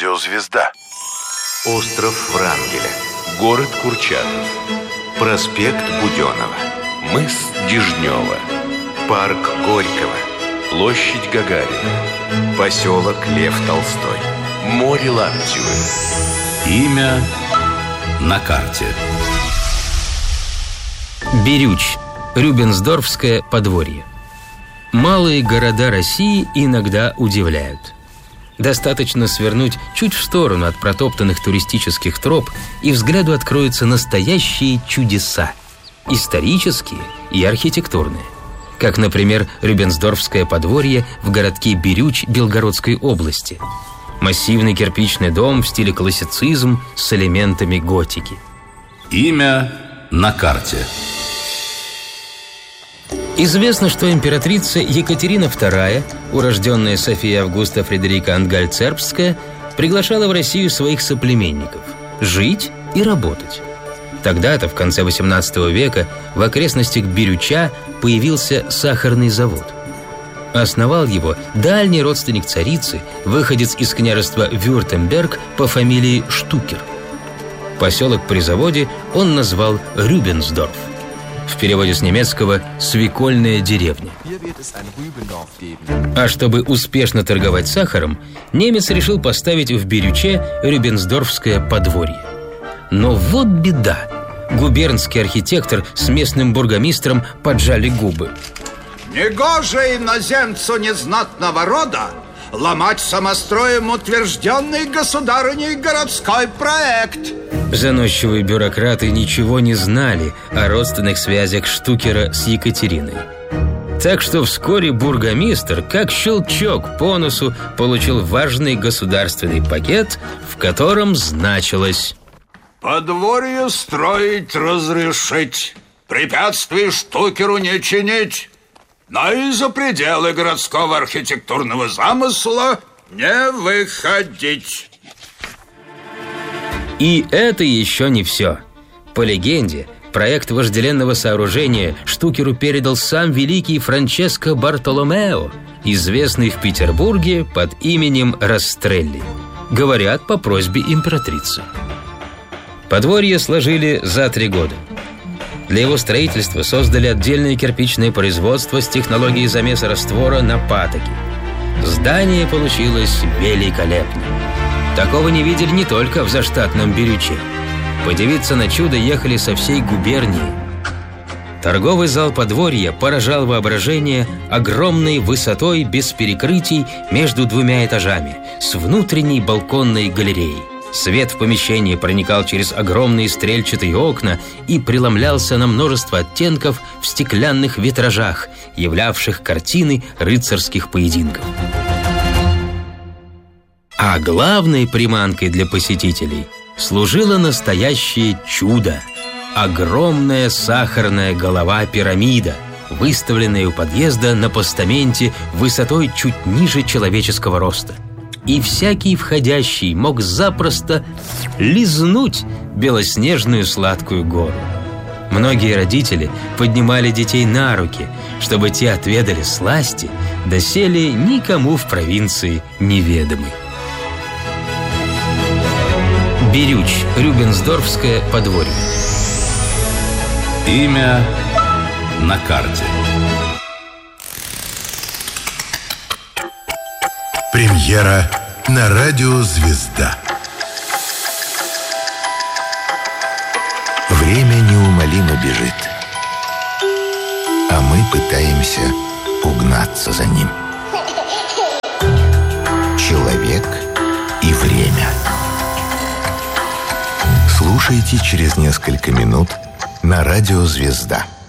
Радиозвезда. Остров Врангеля. Город Курчатов. Проспект Буденова. Мыс Дежнева. Парк Горького. Площадь Гагарина. Поселок Лев Толстой. Море Лаптевы. Имя на карте. Бирюч. Рюбенсдорфское подворье. Малые города России иногда удивляют. Достаточно свернуть чуть в сторону от протоптанных туристических троп, и взгляду откроются настоящие чудеса. Исторические и архитектурные. Как, например, Рюбенсдорфское подворье в городке Бирюч Белгородской области. Массивный кирпичный дом в стиле классицизм с элементами готики. Имя на карте. Известно, что императрица Екатерина II, урожденная София Августа Фредерика Ангальцербская, приглашала в Россию своих соплеменников жить и работать. Тогда-то, в конце XVIII века, в окрестностях Бирюча появился сахарный завод. Основал его дальний родственник царицы, выходец из княжества Вюртемберг по фамилии Штукер. Поселок при заводе он назвал Рюбенсдорф. В переводе с немецкого «свекольная деревня». А чтобы успешно торговать сахаром, немец решил поставить в Бирюче Рюбенсдорфское подворье. Но вот беда. Губернский архитектор с местным бургомистром поджали губы. Негоже иноземцу незнатного рода ломать самостроем утвержденный государыней городской проект. Заносчивые бюрократы ничего не знали о родственных связях Штукера с Екатериной. Так что вскоре бургомистр, как щелчок по носу, получил важный государственный пакет, в котором значилось: подворье строить разрешить, препятствий Штукеру не чинить, но и за пределы городского архитектурного замысла не выходить. И это еще не все. По легенде, проект вожделенного сооружения Штукеру передал сам великий Франческо Бартоломео, известный в Петербурге под именем Растрелли. Говорят, по просьбе императрицы. Подворье сложили за 3 года. Для его строительства создали отдельное кирпичное производство с технологией замеса раствора на патоке. Здание получилось великолепным. Такого не видели не только в заштатном Бирюче. Подивиться на чудо ехали со всей губернии. Торговый зал подворья поражал воображение огромной высотой без перекрытий между 2 этажами, с внутренней балконной галереей. Свет в помещении проникал через огромные стрельчатые окна и преломлялся на множество оттенков в стеклянных витражах, являвших картины рыцарских поединков. А главной приманкой для посетителей служило настоящее чудо – огромная сахарная голова-пирамида, выставленная у подъезда на постаменте высотой чуть ниже человеческого роста. И всякий входящий мог запросто лизнуть белоснежную сладкую гору. Многие родители поднимали детей на руки, чтобы те отведали сласти, доселе никому в провинции неведомой. Бирюч. Рюбенсдорфское подворье. Имя на карте. Премьера на Радиозвезда. Время неумолимо бежит, а мы пытаемся угнаться за ним. Человек и время. Слушайте через несколько минут на Радиозвезда.